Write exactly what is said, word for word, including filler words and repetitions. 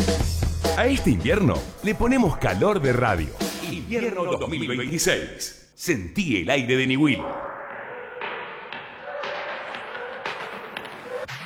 A este invierno le ponemos calor de radio. Invierno dos mil veintiséis. Sentí el aire de Niwil.